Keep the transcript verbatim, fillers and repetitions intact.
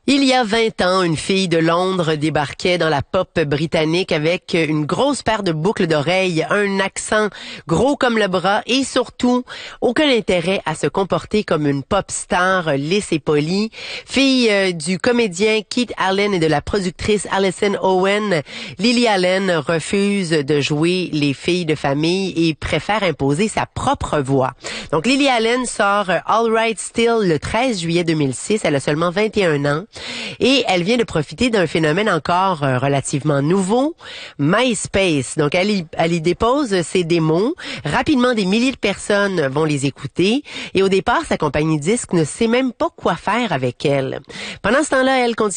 Il y a vingt ans, une fille de Londres débarquait dans la pop britannique avec une grosse paire de boucles d'oreilles, un accent gros comme le bras et surtout aucun intérêt à se comporter comme une pop star lisse et polie. Fille euh, du comédien Keith Allen et de la productrice Alison Owen, Lily Allen refuse de jouer les filles de famille et préfère imposer sa propre voix. Donc Lily Allen sort All Right Still le treize juillet deux mille six. Elle a seulement vingt et un ans. Et elle vient de profiter d'un phénomène encore euh, relativement nouveau, MySpace. Donc, elle y, elle y dépose ses démos. Rapidement, des milliers de personnes vont les écouter. Et au départ, sa compagnie disque ne sait même pas quoi faire avec elle. Pendant ce temps-là, elle continue